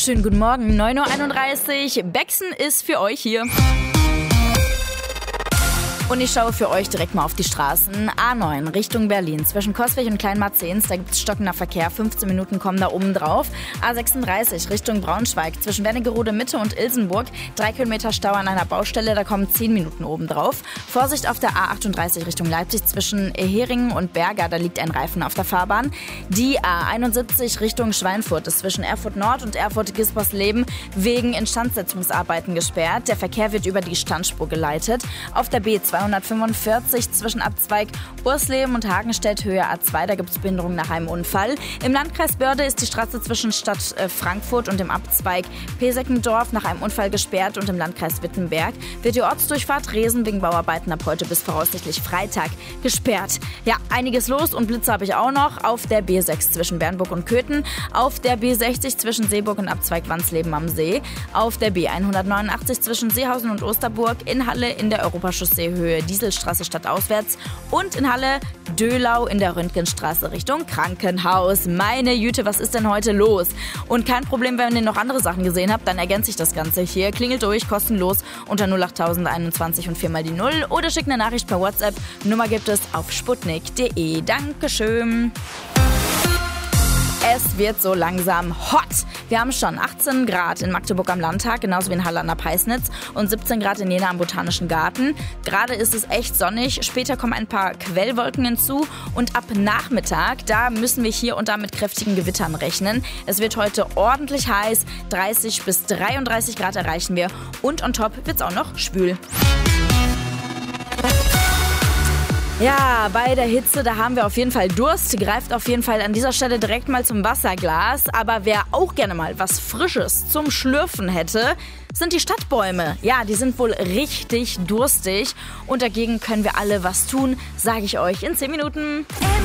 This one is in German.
Schönen guten Morgen, 9.31 Uhr. Bexen ist für euch hier. Und ich schaue für euch direkt mal auf die Straßen. A9 Richtung Berlin. Zwischen Coswig und Kleinmarzens, da gibt es stockender Verkehr. 15 Minuten kommen da oben drauf. A36 Richtung Braunschweig. Zwischen Wernigerode Mitte und Ilsenburg. 3 Kilometer Stau an einer Baustelle, da kommen 10 Minuten oben drauf. Vorsicht auf der A38 Richtung Leipzig. Zwischen Heringen und Berger, da liegt ein Reifen auf der Fahrbahn. Die A71 Richtung Schweinfurt ist zwischen Erfurt Nord und Erfurt-Gispersleben wegen Instandsetzungsarbeiten gesperrt. Der Verkehr wird über die Standspur geleitet. Auf der B245 zwischen Abzweig Ursleben und Hagenstedt Höhe A2, da gibt es Behinderung nach einem Unfall. Im Landkreis Börde ist die Straße zwischen Stadt Frankfurt und dem Abzweig Peseckendorf nach einem Unfall gesperrt und im Landkreis Wittenberg wird die Ortsdurchfahrt Resen wegen Bauarbeiten ab heute bis voraussichtlich Freitag gesperrt. Ja, einiges los und Blitze habe ich auch noch auf der B6 zwischen Bernburg und Köthen, auf der B60 zwischen Seeburg und Abzweig Wansleben am See, auf der B189 zwischen Seehausen und Osterburg, in Halle in der Europachaussee Höhe Dieselstraße stadtauswärts und in Halle Dölau in der Röntgenstraße Richtung Krankenhaus. Meine Jüte, was ist denn heute los? Und kein Problem, wenn ihr noch andere Sachen gesehen habt, dann ergänze ich das Ganze hier. Klingelt durch, kostenlos unter 08021 und 4 mal die 0 oder schickt eine Nachricht per WhatsApp. Nummer gibt es auf sputnik.de. Dankeschön. Es wird so langsam hot. Wir haben schon 18 Grad in Magdeburg am Landtag, genauso wie in Halle an der Peisnitz und 17 Grad in Jena am Botanischen Garten. Gerade ist es echt sonnig, später kommen ein paar Quellwolken hinzu und ab Nachmittag, da müssen wir hier und da mit kräftigen Gewittern rechnen. Es wird heute ordentlich heiß, 30 bis 33 Grad erreichen wir und on top wird es auch noch schwül. Ja, bei der Hitze, da haben wir auf jeden Fall Durst. Greift auf jeden Fall an dieser Stelle direkt mal zum Wasserglas. Aber wer auch gerne mal was Frisches zum Schlürfen hätte, sind die Stadtbäume. Ja, die sind wohl richtig durstig. Und dagegen können wir alle was tun, sage ich euch in 10 Minuten.